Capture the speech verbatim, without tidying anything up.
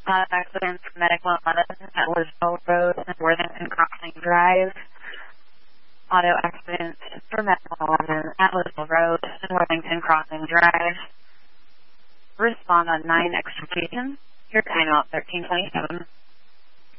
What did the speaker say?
Uh, accidents, medical eleven at Lisbon Road and Worthington Crossing Drive. Auto accident for medical eleven at Lisbon Road and Worthington Crossing Drive. Respond on nine execution. Your timeout thirteen twenty-seven.